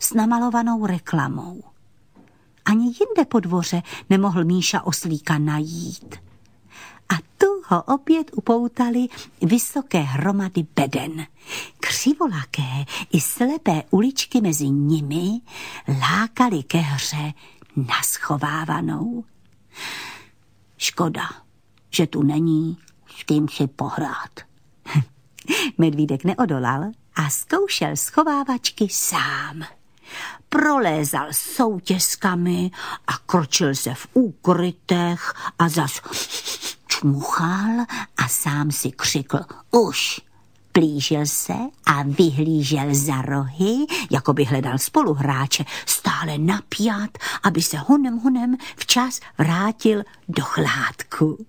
s namalovanou reklamou. Ani jinde po dvoře nemohl Míša oslíka najít. A tu ho opět upoutaly vysoké hromady beden. Křivolaké i slepé uličky mezi nimi lákaly ke hře naschovávanou. Škoda, že tu není s kým si pohrát. Medvídek neodolal a zkoušel schovávačky sám. Prolézal soutězkami a kročil se v úkrytech a zas čmuchal a sám si křikl už. Plížil se a vyhlížel za rohy, jako by hledal spoluhráče, stále napjat, aby se honem včas vrátil do chládku.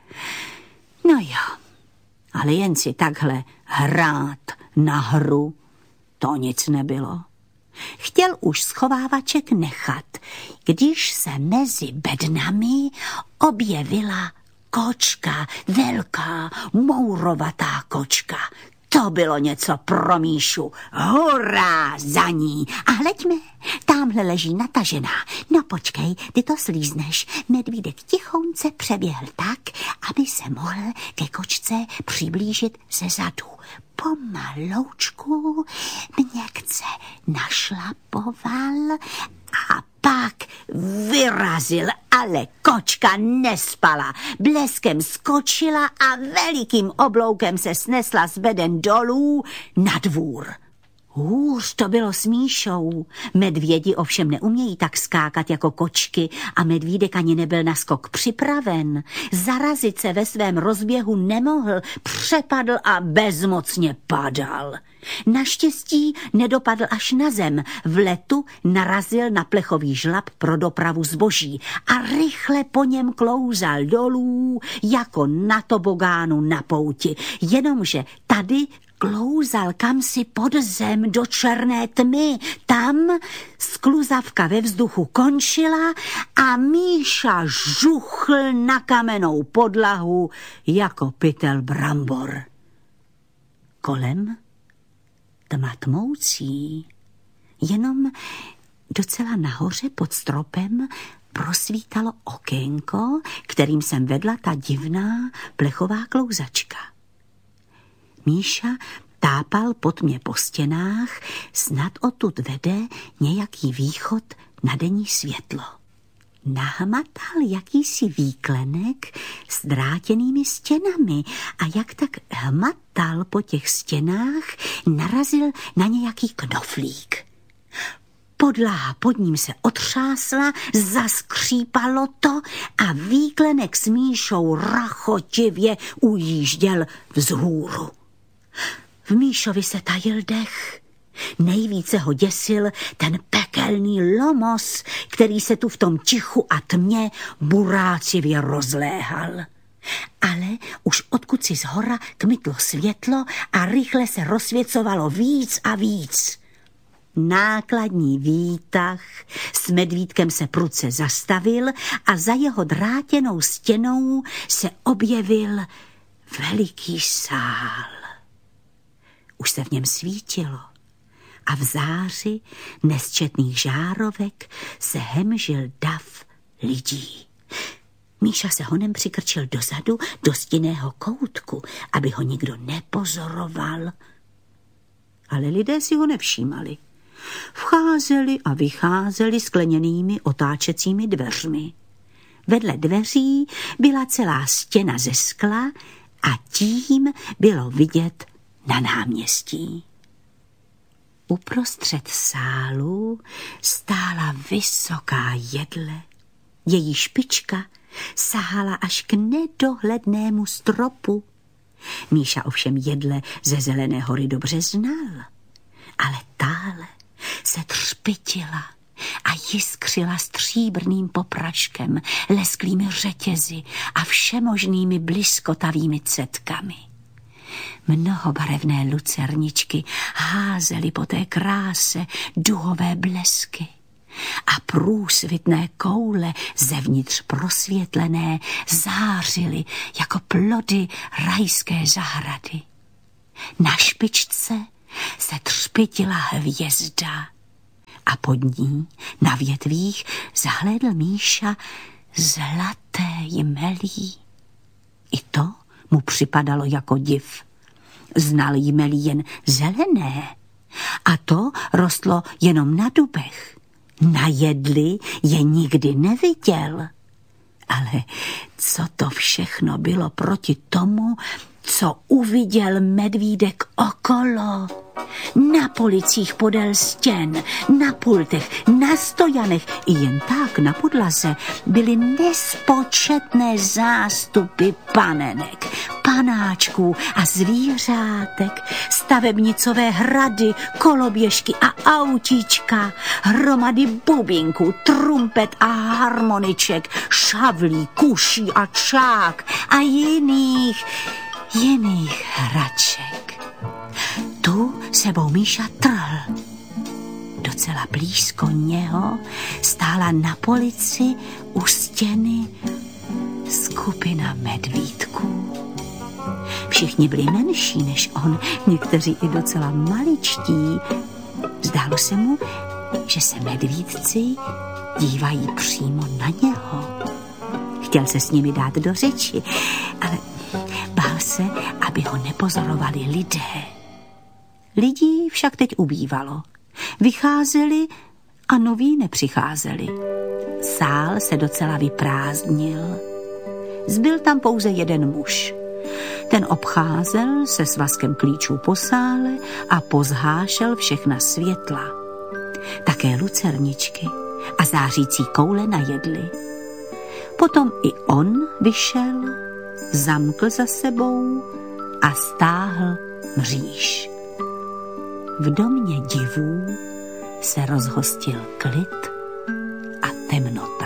No jo, ale jen si takhle hrát na hru, to nic nebylo. Chtěl už schovávaček nechat, když se mezi bednami objevila kočka, velká, mourovatá kočka. To bylo něco pro Míšu. Hurá za ní. A hleďme, támhle leží natažená. No počkej, ty to slízneš. Medvídek tichounce přeběhl tak, aby se mohl ke kočce přiblížit ze zadu. Pomaloučku měkce našlapoval a pak vyrazil, ale kočka nespala. Bleskem skočila a velikým obloukem se snesla z beden dolů na dvůr. Hůř to bylo s Míšou. Medvědi ovšem neumějí tak skákat jako kočky a medvídek ani nebyl na skok připraven. Zarazit se ve svém rozběhu nemohl, přepadl a bezmocně padal. Naštěstí nedopadl až na zem. V letu narazil na plechový žlab pro dopravu zboží a rychle po něm klouzal dolů jako na tobogánu na pouti. Jenomže tady klouzal kamsi pod zem do černé tmy. Tam skluzavka ve vzduchu končila a Míša žuchl na kamennou podlahu jako pytel brambor. Kolem tma tmoucí, jenom docela nahoře pod stropem prosvítalo okénko, kterým sem vedla ta divná plechová klouzačka. Míša tápal po tmě po stěnách, snad odtud vede nějaký východ na denní světlo. Nahmatal jakýsi výklenek s drátěnými stěnami a jak tak hmatal po těch stěnách, narazil na nějaký knoflík. Podlaha pod ním se otřásla, zaskřípalo to a výklenek s Míšou rachotivě ujížděl vzhůru. V Míšovi se tajil dech. Nejvíce ho děsil ten pekelný lomos, který se tu v tom tichu a tmě burácivě rozléhal. Ale už odkud si zhora kmitlo světlo a rychle se rozsvěcovalo víc a víc. Nákladní výtah s medvídkem se prudce zastavil a za jeho drátěnou stěnou se objevil veliký sál. Už se v něm svítilo a v záři nesčetných žárovek se hemžil dav lidí. Míša se honem přikrčil dozadu do stinného koutku, aby ho nikdo nepozoroval. Ale lidé si ho nevšímali. Vcházeli a vycházeli skleněnými otáčecími dveřmi. Vedle dveří byla celá stěna ze skla a tím bylo vidět na náměstí. Uprostřed sálu stála vysoká jedle. Její špička sahala až k nedohlednému stropu. Míša ovšem jedle ze Zelené hory dobře znal, ale tále se třpytila a jiskřila stříbrným popraškem, lesklými řetězy a všemožnými bliskotavými cetkami. Mnohobarevné lucerničky házely po té kráse duhové blesky a průsvitné koule zevnitř prosvětlené zářily jako plody rajské zahrady. Na špičce se třpytila hvězda a pod ní na větvích zahlédl Míša zlaté jmelí. I to mu připadalo jako div. Znal jmelí jen zelené a to rostlo jenom na dubech. Na jedli je nikdy neviděl. Ale co to všechno bylo proti tomu, co uviděl medvídek okolo? Na policích podél stěn, na pultech, na stojanech i jen tak na podlaze byly nespočetné zástupy panenek, panáčků a zvířátek, stavebnicové hrady, koloběžky a autíčka, hromady bubinků, trumpet a harmoniček, šavlí, kuší a čák a jiných hraček. Tu sebou Míša trhl. Docela blízko něho stála na polici u stěny skupina medvídků. Všichni byli menší než on, někteří i docela maličtí. Zdálo se mu, že se medvídci dívají přímo na něho. Chtěl se s nimi dát do řeči, ale bál se, aby ho nepozorovali lidé. Lidí však teď ubývalo. Vycházeli a noví nepřicházeli. Sál se docela vyprázdnil. Zbyl tam pouze jeden muž. Ten obcházel se svazkem klíčů po sále a pozhášel všechna světla. Také lucerničky a zářící koule na jedli. Potom i on vyšel, zamkl za sebou a stáhl mříž. V domě divů se rozhostil klid a temnota.